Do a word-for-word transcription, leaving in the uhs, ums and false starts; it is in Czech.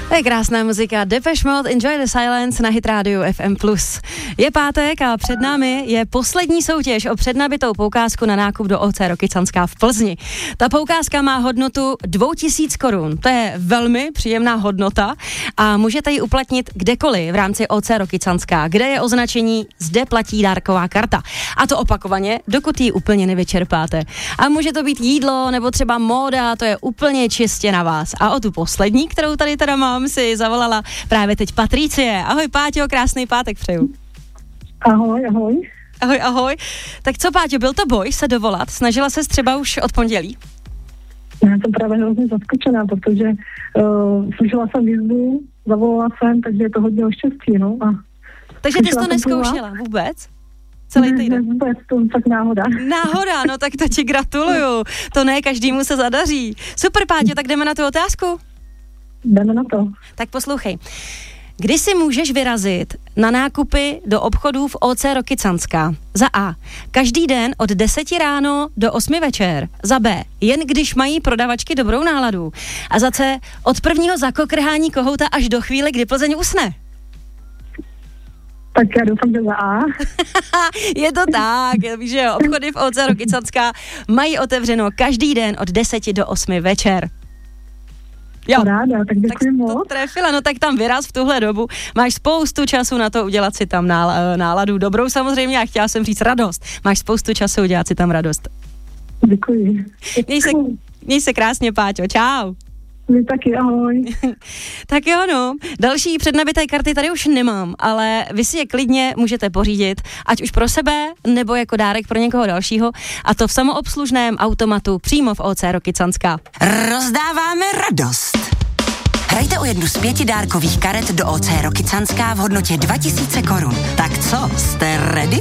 To je krásná muzika Depeche Mode, Enjoy the Silence na Hit Radio F M plus. Je pátek a před námi je poslední soutěž o přednabitou poukázku na nákup do O C Rokycanská v Plzni. Ta poukázka má hodnotu dvou tisíc korun. To je velmi příjemná hodnota a můžete ji uplatnit kdekoliv v rámci O C Rokycanská, kde je označení zde platí dárková karta. A to opakovaně, dokud ji úplně nevyčerpáte. A může to být jídlo nebo třeba móda, to je úplně čistě na vás. A o tu poslední, kterou tady teda mám, si zavolala právě teď Patricie. Ahoj Páťo, krásný pátek přeju. Ahoj, ahoj. Ahoj, ahoj. Tak co Páťo, byl to boj se dovolat? Snažila ses třeba už od pondělí? Já jsem právě hrozně zaskočená, protože uh, slyšela jsem výzvu, zavolala jsem, takže je to hodně o štěstí, no. A takže ty jsi to neskoušela vůbec? Celý týden? Ne, vůbec, to tak náhoda. Náhoda, no tak to ti gratuluju. To ne, každému se zadaří. Super Páťo, tak jdeme na tu otázku? Jdeme na to. Tak poslouchej. Kdy si můžeš vyrazit na nákupy do obchodů v O C Rokycanská? Za A. Každý den od deseti ráno do osmi večer. Za B. Jen když mají prodavačky dobrou náladu. A za C. Od prvního zakokrhání kohouta až do chvíle, kdy Plzeň usne. Tak já doufám, že za A. Je to tak, víš, že jo, obchody v O C Rokycanská mají otevřeno každý den od deseti do osmi večer. Jo, ráda, tak děkuji moc. To trefila, no tak tam vyraz v tuhle dobu. Máš spoustu času na to udělat si tam náladu dobrou samozřejmě a chtěla jsem říct radost. Máš spoustu času udělat si tam radost. Děkuji. Měj se, měj se krásně, Páťo, čau. Vy taky, ahoj. Tak jo, no. Další přednabité karty tady už nemám, ale vy si je klidně můžete pořídit, ať už pro sebe, nebo jako dárek pro někoho dalšího, a to v samoobslužném automatu přímo v O C Rokycanská. Rozdáváme radost. Hrajte o jednu z pěti dárkových karet do O C Rokycanská v hodnotě dva tisíce korun. Tak co, jste ready?